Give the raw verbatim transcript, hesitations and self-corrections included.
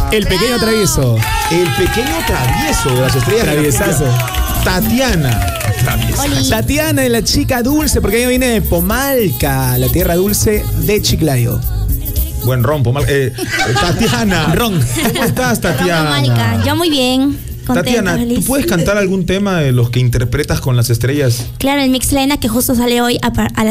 El pequeño travieso. El pequeño travieso de las estrellas. Traviesazo. Tatiana. Traviesazo. Tatiana es la chica dulce, porque ella viene de Pomalca, la tierra dulce de Chiclayo. Buen ron, Pomal. Eh, Tatiana. Ron. ¿Cómo estás, Tatiana? Pomalca. Yo muy bien. Contenta, Tatiana, feliz. ¿tú puedes cantar algún tema de los que interpretas con las estrellas? Claro, el Mixlena que justo sale hoy a, a las